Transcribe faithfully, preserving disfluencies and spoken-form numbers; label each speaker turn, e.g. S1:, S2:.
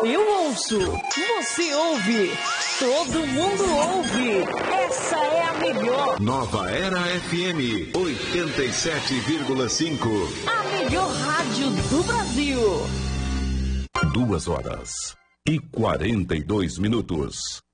S1: Eu ouço, você ouve, todo mundo ouve. Essa é a melhor.
S2: Nova Era F M oitenta e sete vírgula cinco.
S1: A melhor rádio do Brasil.
S2: Duas horas e quarenta e dois minutos.